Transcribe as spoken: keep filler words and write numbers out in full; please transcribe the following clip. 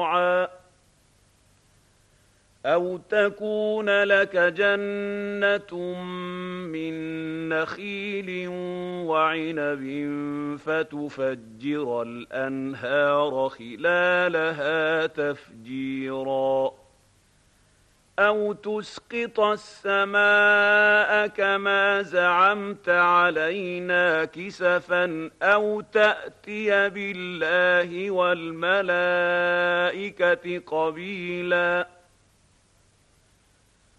أَوْ تَكُونَ لَكَ جَنَّةٌ مِّن نَّخِيلٍ وَعِنَبٍ فَتُفَجِّرَ الْأَنْهَارَ خِلَالَهَا تَفْجِيرًا أَوْ تُسْقِطَ السَّمَاءَ كَمَا زَعَمْتَ عَلَيْنَا كِسَفًا أَوْ تَأْتِيَ بِاللَّهِ وَالْمَلَائِكَةِ قَبِيلًا